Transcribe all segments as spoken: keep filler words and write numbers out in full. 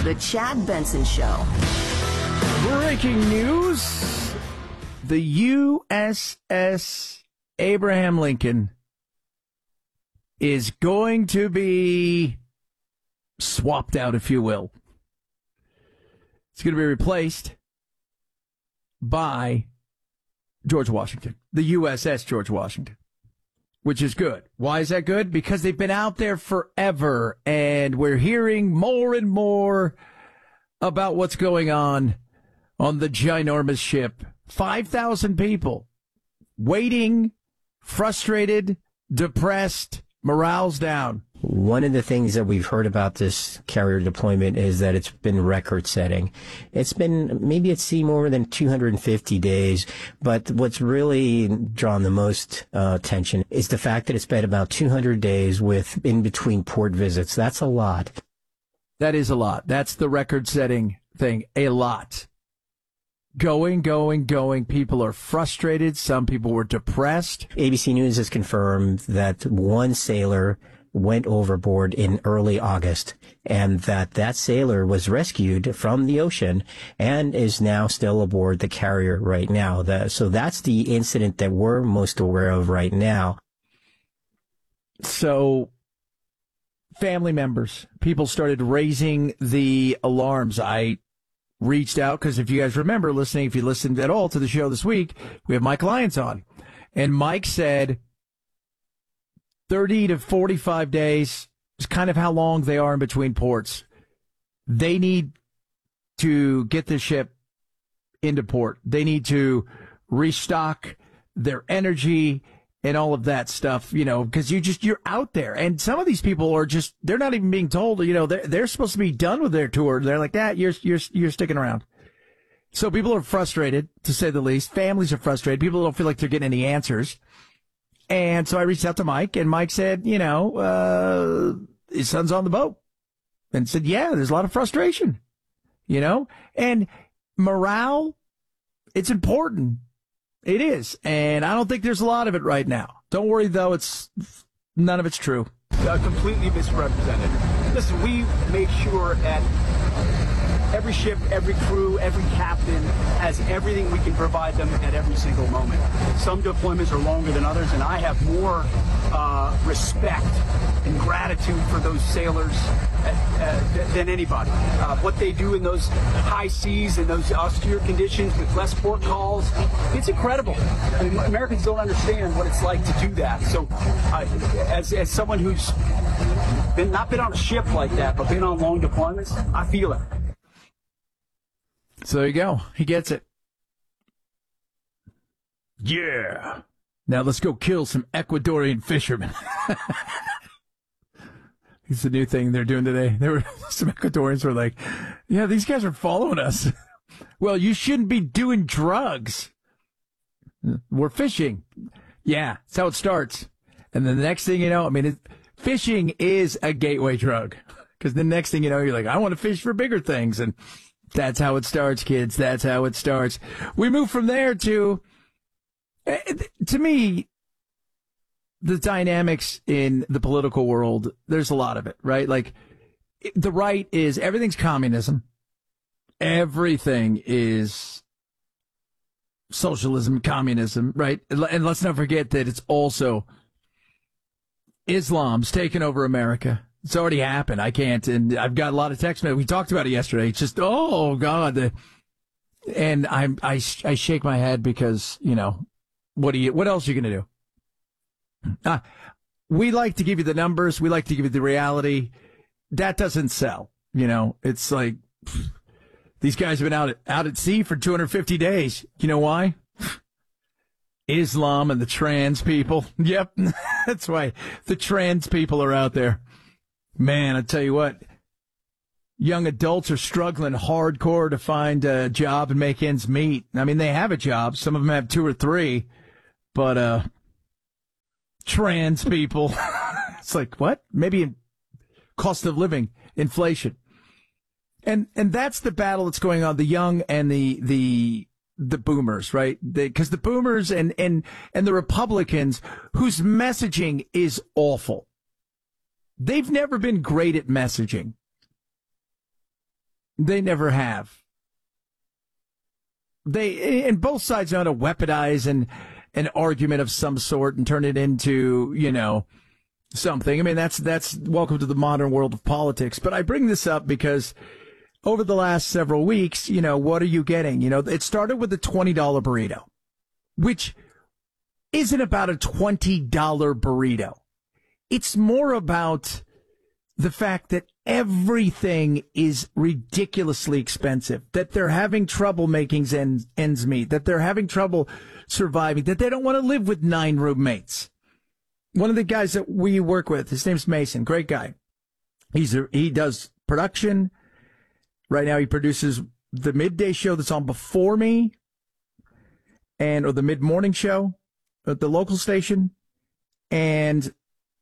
The Chad Benson Show. Breaking news. The U S S Abraham Lincoln is going to be swapped out, if you will. It's going to be replaced by George Washington, the U S S George Washington, which is good. Why is that good? Because they've been out there forever, and we're hearing more and more about what's going on on the ginormous ship. five thousand people waiting, frustrated, depressed, morale's down. One of the things that we've heard about this carrier deployment is that it's been record-setting. It's been maybe at sea more than two hundred fifty days, but what's really drawn the most uh, attention is the fact that it's been about two hundred days with in-between port visits. That's a lot. That is a lot. That's the record-setting thing. A lot. Going, going, going. People are frustrated. Some people were depressed. A B C News has confirmed that one sailor went overboard in early August, and that that sailor was rescued from the ocean and is now still aboard the carrier right now. The, so that's the incident that we're most aware of right now. So family members, people started raising the alarms. I reached out because if you guys remember listening, if you listened at all to the show this week, we have Mike Lyons on. And Mike said thirty to forty-five days is kind of how long they are in between ports. They need to get the ship into port. They need to restock their energy and all of that stuff, you know, because you just, you're out there. And some of these people are just, they're not even being told, you know, they're, they're supposed to be done with their tour. They're like, that, you're, you're, you're sticking around. So people are frustrated, to say the least. Families are frustrated. People don't feel like they're getting any answers. And so I reached out to Mike, and Mike said, you know, uh, his son's on the boat. And said, yeah, there's a lot of frustration, you know, and morale, it's important. It is. And I don't think there's a lot of it right now. Don't worry, though. It's none of it's true. Uh, completely misrepresented. Listen, we make sure at every ship, every crew, every captain has everything we can provide them at every single moment. Some deployments are longer than others, and I have more uh, respect and gratitude for those sailors uh, uh, than anybody. Uh, what they do in those high seas and those austere conditions with less port calls, it's incredible. I mean, Americans don't understand what it's like to do that. So uh, as, as someone who's been not been on a ship like that, but been on long deployments, I feel it. So there you go. He gets it. Yeah. Now let's go kill some Ecuadorian fishermen. It's the new thing they're doing today. There were some Ecuadorians who were like, yeah, these guys are following us. Well, you shouldn't be doing drugs. We're fishing. Yeah, that's how it starts. And then the next thing you know, I mean, it, fishing is a gateway drug. Because the next thing you know, you're like, I want to fish for bigger things. And that's how it starts, kids. That's how it starts. We move from there to, to me, the dynamics in the political world, there's a lot of it, right? Like, the right is, everything's communism. Everything is socialism, communism, right? And let's not forget that it's also Islam's taken over America. It's already happened. I can't, and I've got a lot of text messages. We talked about it yesterday. It's just, oh, God. The, and I'm, I, I shake my head because, you know, what do you, what else are you going to do? Uh, we like to give you the numbers. We like to give you the reality. That doesn't sell. You know, it's like, pff, these guys have been out at, out at sea for two hundred fifty days. You know why? Islam and the trans people. Yep. That's why the trans people are out there. Man, I tell you what, young adults are struggling hardcore to find a job and make ends meet. I mean, they have a job. Some of them have two or three, but, uh, trans people, it's like, what? Maybe cost of living, inflation. And, and that's the battle that's going on, the young and the, the, the boomers, right? Because the, the boomers and, and, and the Republicans whose messaging is awful. They've never been great at messaging. They never have. They and both sides know how to weaponize an an argument of some sort and turn it into, you know, something. I mean, that's that's welcome to the modern world of politics. But I bring this up because over the last several weeks, you know, what are you getting? You know, it started with a twenty dollar burrito, which isn't about a twenty dollar burrito. It's more about the fact that everything is ridiculously expensive, that they're having trouble making ends, ends meet, that they're having trouble surviving, that they don't want to live with nine roommates. One of the guys that we work with, his name's Mason, great guy. He's a, he does production. Right now he produces the midday show that's on before me, and or the mid-morning show at the local station. And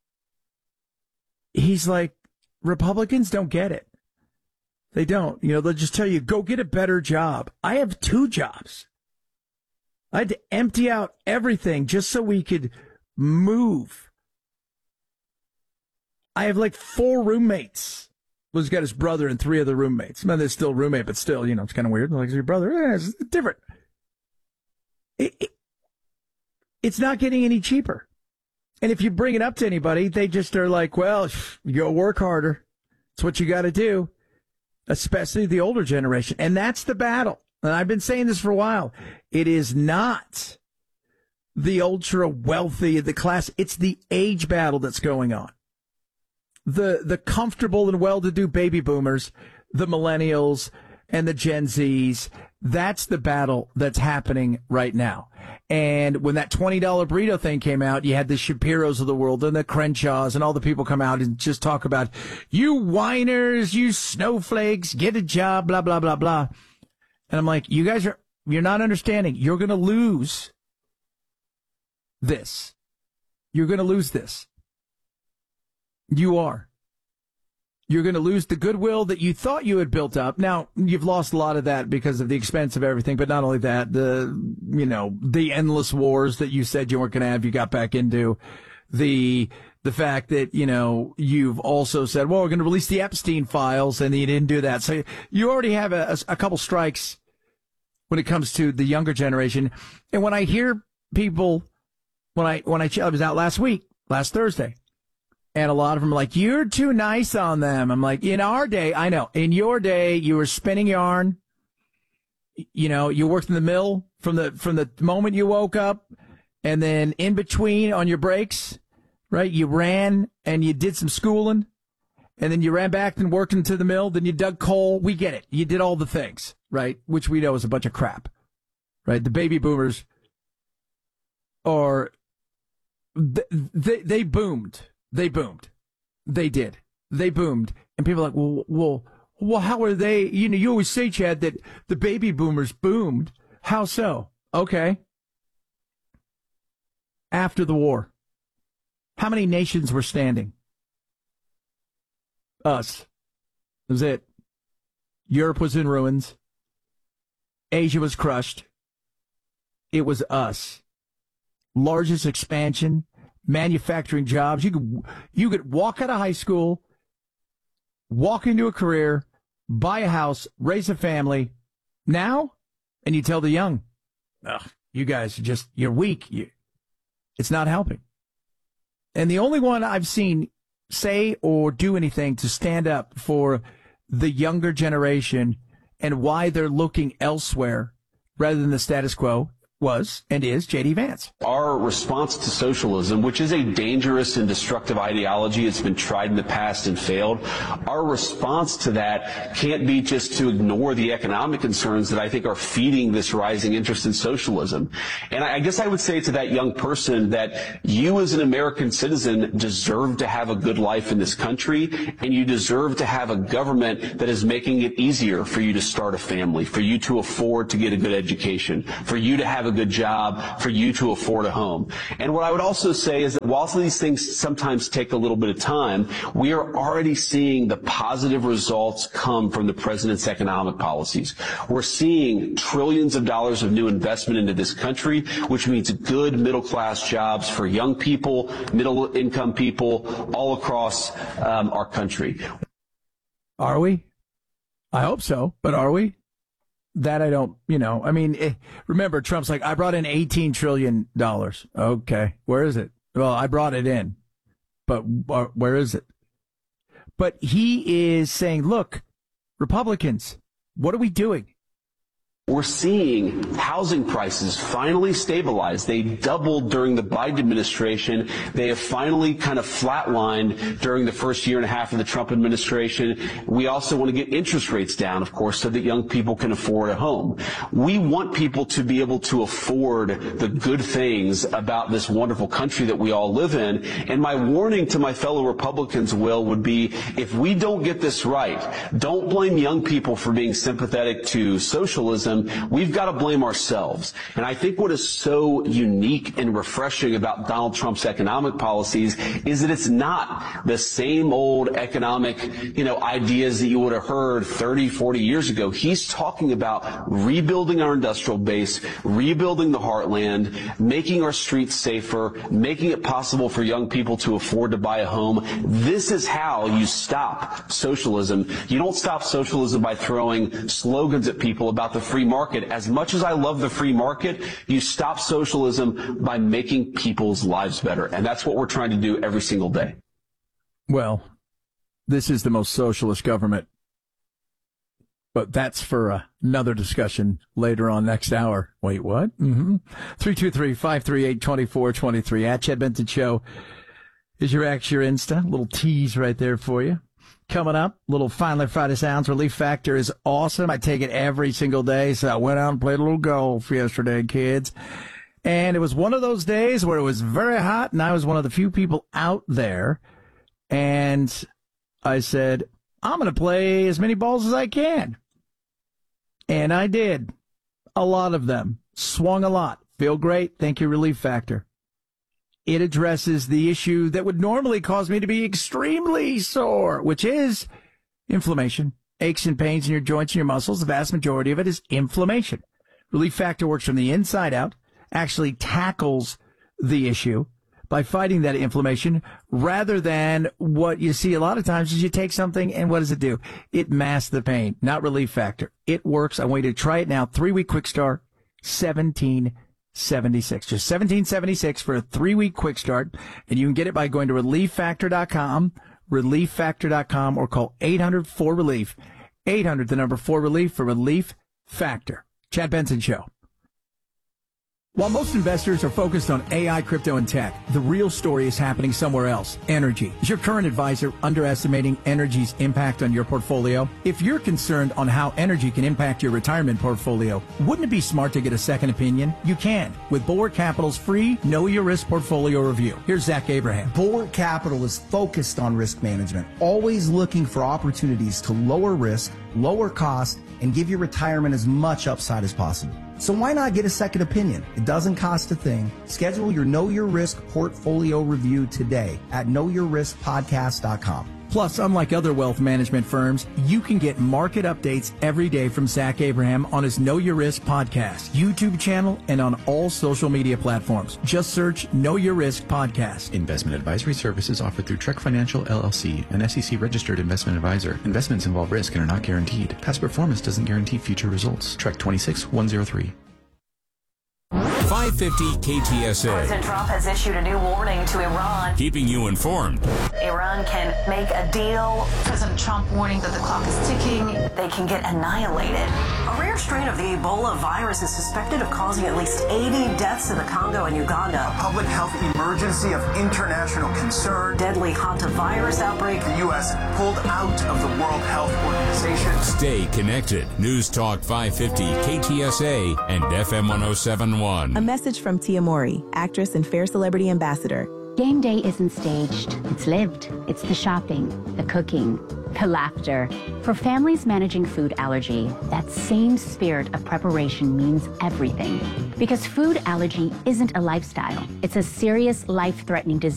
he's like, Republicans don't get it. They don't. You know, they'll just tell you, go get a better job. I have two jobs. I had to empty out everything just so we could move. I have like four roommates. Well, he's got his brother and three other roommates. Man, they're still roommate, but still, you know, it's kind of weird. Like, your brother, eh, it's different. It, it, it's not getting any cheaper. And if you bring it up to anybody, they just are like, well, you go work harder. It's what you got to do, especially the older generation. And that's the battle. And I've been saying this for a while. It is not the ultra wealthy, the class. It's the age battle that's going on. The, the comfortable and well-to-do baby boomers, the millennials and the Gen Zs, that's the battle that's happening right now. And when that twenty dollar burrito thing came out, you had the Shapiros of the world and the Crenshaws and all the people come out and just talk about, you whiners, you snowflakes, get a job, blah, blah, blah, blah. And I'm like, you guys are, you're not understanding. You're going to lose this. You're going to lose this. You are. You're going to lose the goodwill that you thought you had built up. Now, you've lost a lot of that because of the expense of everything, but not only that, the, you know, the endless wars that you said you weren't going to have, you got back into. The, the fact that, you know, you've also said, well, we're going to release the Epstein files, and you didn't do that. So you already have a, a, a couple strikes when it comes to the younger generation. And when I hear people, when I, when I, I was out last week, last Thursday, and a lot of them are like, you're too nice on them. I'm like, in our day, I know. In your day, you were spinning yarn. You know, you worked in the mill from the from the moment you woke up, and then in between on your breaks, right? You ran and you did some schooling, and then you ran back and worked into the mill. Then you dug coal. We get it. You did all the things, right? Which we know is a bunch of crap, right? The baby boomers are they they, they boomed. They boomed. They did. They boomed. And people are like, well, well, well, how are they? You know, you always say, Chad, that the baby boomers boomed. How so? Okay. After the war, how many nations were standing? Us. That was it. Europe was in ruins. Asia was crushed. It was us. Largest expansion. Manufacturing jobs. You could you could walk out of high school, walk into a career, buy a house, raise a family. Now, and you tell the young, ugh, you guys are just, you're weak. You, it's not helping. And the only one I've seen say or do anything to stand up for the younger generation and why they're looking elsewhere rather than the status quo was and is J D Vance. Our response to socialism, which is a dangerous and destructive ideology, it's been tried in the past and failed. Our response to that can't be just to ignore the economic concerns that I think are feeding this rising interest in socialism. And I guess I would say to that young person that you as an American citizen deserve to have a good life in this country, and you deserve to have a government that is making it easier for you to start a family, for you to afford to get a good education, for you to have a good job, for you to afford a home. And what I would also say is that whilst these things sometimes take a little bit of time, we are already seeing the positive results come from the president's economic policies. We're seeing trillions of dollars of new investment into this country, which means good middle-class jobs for young people, middle-income people all across um, our country. Are we? I hope so, but are we? That I don't, you know, I mean, eh, remember, Trump's like, I brought in eighteen trillion dollars. Okay, where is it? Well, I brought it in, but uh, where is it? But he is saying, look, Republicans, what are we doing? We're seeing housing prices finally stabilize. They doubled during the Biden administration. They have finally kind of flatlined during the first year and a half of the Trump administration. We also want to get interest rates down, of course, so that young people can afford a home. We want people to be able to afford the good things about this wonderful country that we all live in. And my warning to my fellow Republicans, Will, would be if we don't get this right, don't blame young people for being sympathetic to socialism. We've got to blame ourselves. And I think what is so unique and refreshing about Donald Trump's economic policies is that it's not the same old economic, you know, ideas that you would have heard thirty, forty years ago. He's talking about rebuilding our industrial base, rebuilding the heartland, making our streets safer, making it possible for young people to afford to buy a home. This is how you stop socialism. You don't stop socialism by throwing slogans at people about the free market. As much as I love the free market, you stop socialism by making people's lives better. And that's what we're trying to do every single day. Well, this is the most socialist government. But that's for uh, another discussion later on next hour. Wait, what? Mm-hmm. three two three, five three eight, two four two three. At Chad Benson Show is your X, your Insta. Little tease right there for you. Coming up, little Finally Friday Sounds. Relief Factor is awesome. I take it every single day. So I went out and played a little golf yesterday, kids. And it was one of those days where it was very hot, and I was one of the few people out there. And I said, I'm going to play as many balls as I can. And I did. A lot of them. Swung a lot. Feel great. Thank you, Relief Factor. It addresses the issue that would normally cause me to be extremely sore, which is inflammation, aches and pains in your joints and your muscles. The vast majority of it is inflammation. Relief Factor works from the inside out, actually tackles the issue by fighting that inflammation rather than what you see a lot of times is you take something and what does it do? It masks the pain, not Relief Factor. It works. I want you to try it now. Three-week quick start, seventeen seventy-six. Just seventeen seventy-six for a three-week quick start, and you can get it by going to relief factor dot com, relief factor dot com, or call eight hundred four relief, eight hundred, the number four relief for Relief Factor. Chad Benson Show. While most investors are focused on A I, crypto, and tech, the real story is happening somewhere else. Energy. Is your current advisor underestimating energy's impact on your portfolio? If you're concerned on how energy can impact your retirement portfolio, wouldn't it be smart to get a second opinion? You can with Bulwark Capital's free Know Your Risk portfolio review. Here's Zach Abraham. Bulwark Capital is focused on risk management, always looking for opportunities to lower risk, lower cost, and give your retirement as much upside as possible. So why not get a second opinion? It doesn't cost a thing. Schedule your Know Your Risk portfolio review today at know your risk podcast dot com. Plus, unlike other wealth management firms, you can get market updates every day from Zach Abraham on his Know Your Risk podcast, YouTube channel, and on all social media platforms. Just search Know Your Risk Podcast. Investment advisory services offered through Trek Financial, L L C, an S E C-registered investment advisor. Investments involve risk and are not guaranteed. Past performance doesn't guarantee future results. Trek twenty-six one oh three. five fifty K T S A. President Trump has issued a new warning to Iran. Keeping you informed. Iran can make a deal. President Trump warning that the clock is ticking. They can get annihilated. A rare strain of the Ebola virus is suspected of causing at least eighty deaths in the Congo and Uganda. A public health emergency of international concern. Deadly hantavirus outbreak. The U S pulled out of the World Health Organization. Stay connected. News Talk five fifty K T S A and F M one oh seven point one. A message from Tia Mori, actress and Fair Celebrity Ambassador. Game day isn't staged, it's lived. It's the shopping, the cooking, the laughter. For families managing food allergy, that same spirit of preparation means everything. Because food allergy isn't a lifestyle, it's a serious life-threatening disease.